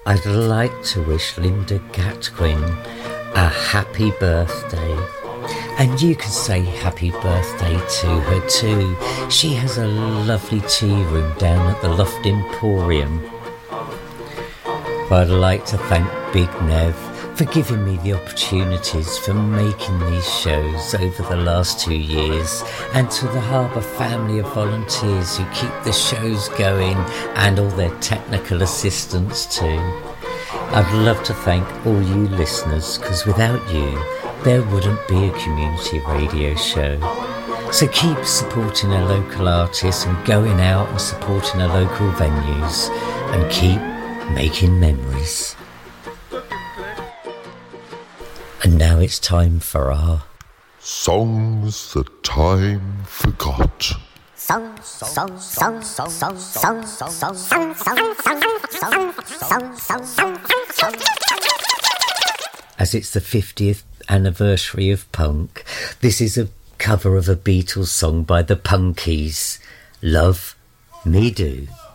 I'd like to wish Linda Gatwin a happy birthday. And you can say happy birthday to her too. She has a lovely tea room down at the Loft Emporium. I'd like to thank Big Nev for giving me the opportunities for making these shows over the last 2 years, and to the Harbour family of volunteers who keep the shows going and all their technical assistants too. I'd love to thank all you listeners, because without you there wouldn't be a community radio show. So keep supporting our local artists and going out and supporting our local venues, and keep making memories. And now it's time for our Songs That Time Forgot. As it's the 50th anniversary of punk, this is a cover of a Beatles song by the Punkies, Love Me Do.